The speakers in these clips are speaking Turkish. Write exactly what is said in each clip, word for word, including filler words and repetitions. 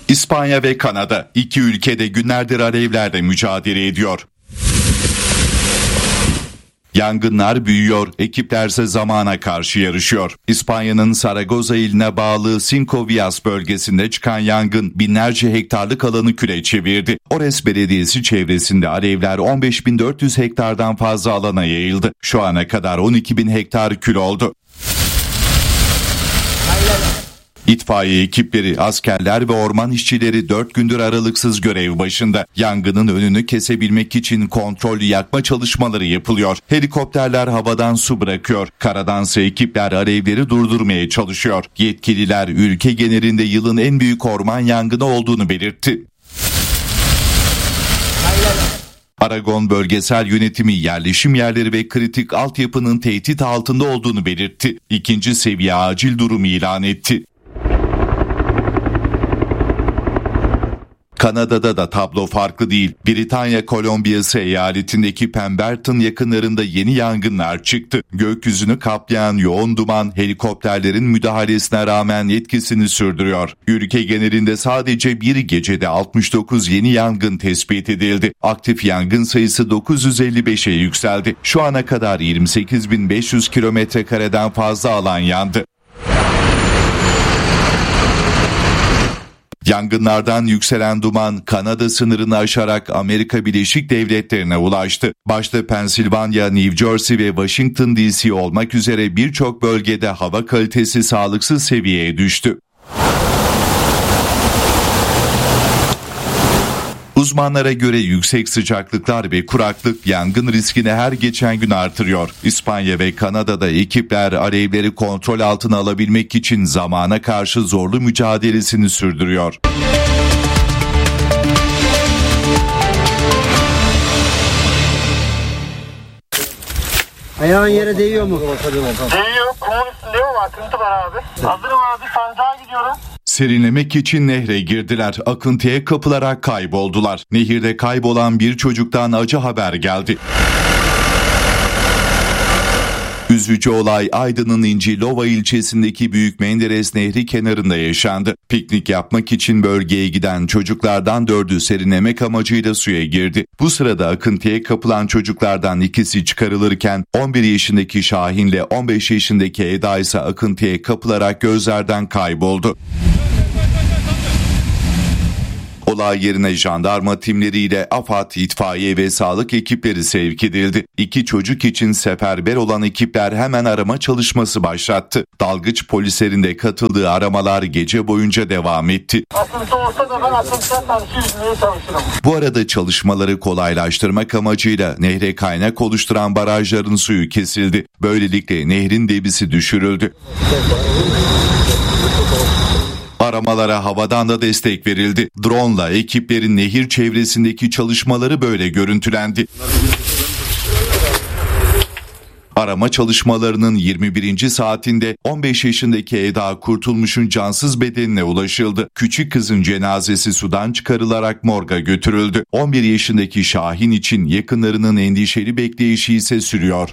İspanya ve Kanada iki ülkede günlerdir alevlerle mücadele ediyor. Yangınlar büyüyor, ekiplerse zamana karşı yarışıyor. İspanya'nın Zaragoza iline bağlı Cinco Villas bölgesinde çıkan yangın binlerce hektarlık alanı küle çevirdi. Ores Belediyesi çevresinde alevler on beş bin dört yüz hektardan fazla alana yayıldı. Şu ana kadar on iki bin hektar kül oldu. İtfaiye ekipleri, askerler ve orman işçileri dört gündür aralıksız görev başında. Yangının önünü kesebilmek için kontrollü yakma çalışmaları yapılıyor. Helikopterler havadan su bırakıyor. Karadansa ekipler alevleri durdurmaya çalışıyor. Yetkililer ülke genelinde yılın en büyük orman yangını olduğunu belirtti. Aragon Bölgesel Yönetimi yerleşim yerleri ve kritik altyapının tehdit altında olduğunu belirtti. İkinci seviye acil durum ilan etti. Kanada'da da tablo farklı değil. Britanya Kolombiyası eyaletindeki Pemberton yakınlarında yeni yangınlar çıktı. Gökyüzünü kaplayan yoğun duman helikopterlerin müdahalesine rağmen etkisini sürdürüyor. Ülke genelinde sadece bir gecede altmış dokuz yeni yangın tespit edildi. Aktif yangın sayısı dokuz yüz elli beşe yükseldi. Şu ana kadar yirmi sekiz bin beş yüz kilometre kareden fazla alan yandı. Yangınlardan yükselen duman Kanada sınırını aşarak Amerika Birleşik Devletleri'ne ulaştı. Başta Pensilvanya, New Jersey ve Washington D C olmak üzere birçok bölgede hava kalitesi sağlıksız seviyeye düştü. Uzmanlara göre yüksek sıcaklıklar ve kuraklık yangın riskini her geçen gün artırıyor. İspanya ve Kanada'da ekipler alevleri kontrol altına alabilmek için zamana karşı zorlu mücadelesini sürdürüyor. Ayağın yere değiyor mu? Değiyor. Kumun üstünde yok. Akıntı var abi. Hazırım abi. Sancağa gidiyorum. Serinlemek için nehre girdiler. Akıntıya kapılarak kayboldular. Nehirde kaybolan bir çocuktan acı haber geldi. Üzücü olay Aydın'ın İncilova ilçesindeki Büyük Menderes Nehri kenarında yaşandı. Piknik yapmak için bölgeye giden çocuklardan dördü serinlemek amacıyla suya girdi. Bu sırada akıntıya kapılan çocuklardan ikisi çıkarılırken on bir yaşındaki Şahin ile on beş yaşındaki Eda ise akıntıya kapılarak gözlerden kayboldu. Olay yerine jandarma timleriyle AFAD, itfaiye ve sağlık ekipleri sevk edildi. İki çocuk için seferber olan ekipler hemen arama çalışması başlattı. Dalgıç polislerin de katıldığı aramalar gece boyunca devam etti. Akıntı olsa da ben akıntıya karşı yüzmeye çalışırım. Bu arada çalışmaları kolaylaştırmak amacıyla nehre kaynak oluşturan barajların suyu kesildi. Böylelikle nehrin debisi düşürüldü. Aramalara havadan da destek verildi. Drone'la ekiplerin nehir çevresindeki çalışmaları böyle görüntülendi. Arama çalışmalarının yirmi birinci saatinde on beş yaşındaki Eda Kurtulmuş'un cansız bedenine ulaşıldı. Küçük kızın cenazesi sudan çıkarılarak morga götürüldü. on bir yaşındaki Şahin için yakınlarının endişeli bekleyişi ise sürüyor.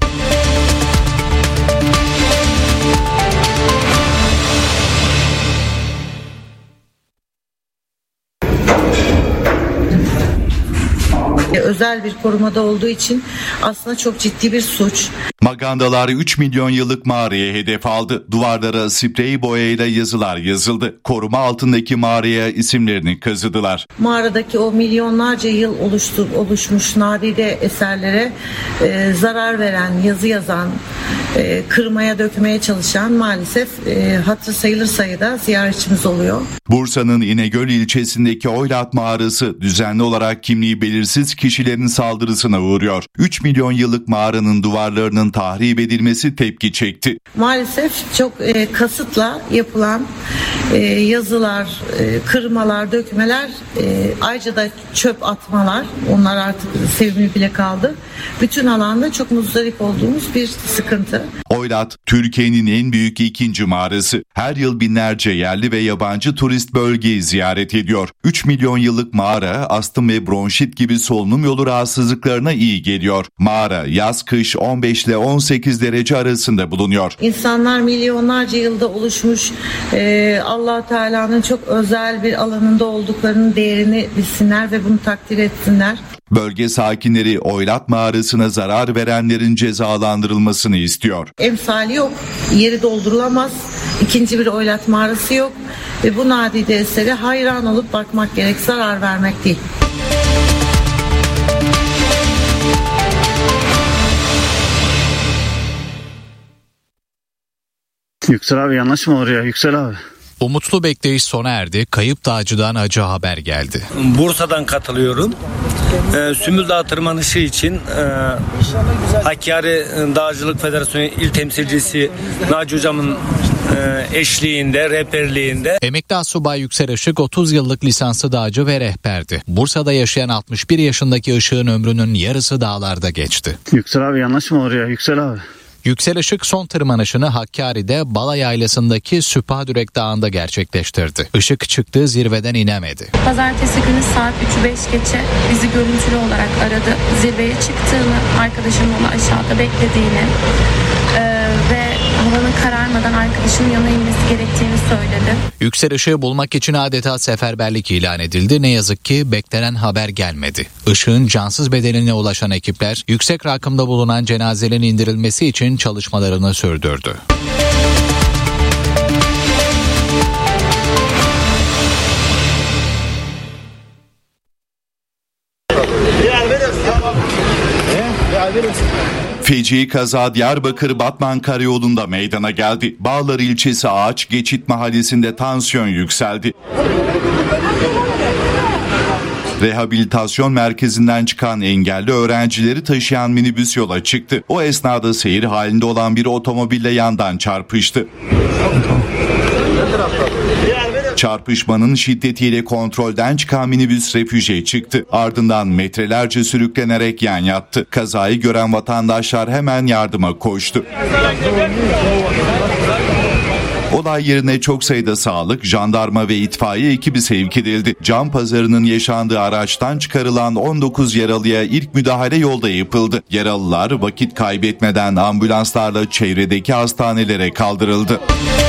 Özel bir korumada olduğu için aslında çok ciddi bir suç. Magandalar üç milyon yıllık mağaraya hedef aldı. Duvarlara sprey boyayla yazılar yazıldı. Koruma altındaki mağaraya isimlerini kazıdılar. Mağaradaki o milyonlarca yıl oluştu, oluşmuş nadide eserlere e, zarar veren, yazı yazan, e, kırmaya dökmeye çalışan maalesef e, hatırı sayılır sayıda ziyaretçimiz oluyor. Bursa'nın İnegöl ilçesindeki Oylat mağarası düzenli olarak kimliği belirsiz kişilerin saldırısına uğruyor. üç milyon yıllık mağaranın duvarlarının tahrip edilmesi tepki çekti. Maalesef çok e, kasıtla yapılan e, yazılar, e, kırmalar, dökmeler, e, ayrıca da çöp atmalar, onlar artık sevimli bile kaldı. Bütün alanda çok muzdarip olduğumuz bir sıkıntı. Oylat, Türkiye'nin en büyük ikinci mağarası. Her yıl binlerce yerli ve yabancı turist bölgeyi ziyaret ediyor. üç milyon yıllık mağara, astım ve bronşit gibi solunum solunum yolu rahatsızlıklarına iyi geliyor. Mağara yaz kış on beş ile on sekiz derece arasında bulunuyor. İnsanlar milyonlarca yılda oluşmuş, e, Allah Teala'nın çok özel bir alanında olduklarının değerini bilsinler ve bunu takdir etsinler. Bölge sakinleri Oylat Mağarası'na zarar verenlerin cezalandırılmasını istiyor. Emsali yok, yeri doldurulamaz, ikinci bir Oylat Mağarası yok ve bu nadide esere hayran olup bakmak gerek, zarar vermek değil. Yüksel abi yanlış mı olur ya Yüksel abi? Umutlu bekleyiş sona erdi. Kayıp dağcıdan acı haber geldi. Bursa'dan katılıyorum. Ee, Sümül Dağı tırmanışı için e, Hakkari Dağcılık Federasyonu İl Temsilcisi Naci Hocam'ın e, eşliğinde, rehberliğinde. Emekli Asubay Yüksel Işık otuz yıllık lisanslı dağcı ve rehberdi. Bursa'da yaşayan altmış bir yaşındaki Işık'ın ömrünün yarısı dağlarda geçti. Yüksel abi yanlış mı olur ya Yüksel abi? Yüksel Işık son tırmanışını Hakkari'de Bala Yaylası'ndaki Süpahadürek Dağı'nda gerçekleştirdi. Işık çıktığı zirveden inemedi. Pazartesi günü saat üçü beş geçe bizi görüntülü olarak aradı. Zirveye çıktığını, arkadaşının onu aşağıda beklediğini e, ve havanın kararmadan arkadaşının yanına inmesi gerektiğini söyledi. Yüksel Işık'ı bulmak için adeta seferberlik ilan edildi. Ne yazık ki beklenen haber gelmedi. Işık'ın cansız bedenine ulaşan ekipler yüksek rakımda bulunan cenazelerin indirilmesi için çalışmalarını sürdürdü. Feci kaza Diyarbakır Batman Karayolu'nda meydana geldi. Bağlar ilçesi Ağaç Geçit Mahallesi'nde tansiyon yükseldi. Rehabilitasyon merkezinden çıkan engelli öğrencileri taşıyan minibüs yola çıktı. O esnada seyir halinde olan bir otomobille yandan çarpıştı. Çarpışmanın şiddetiyle kontrolden çıkan minibüs refüje çıktı. Ardından metrelerce sürüklenerek yan yattı. Kazayı gören vatandaşlar hemen yardıma koştu. Olay yerine çok sayıda sağlık, jandarma ve itfaiye ekibi sevk edildi. Can pazarının yaşandığı araçtan çıkarılan on dokuz yaralıya ilk müdahale yolda yapıldı. Yaralılar vakit kaybetmeden ambulanslarla çevredeki hastanelere kaldırıldı.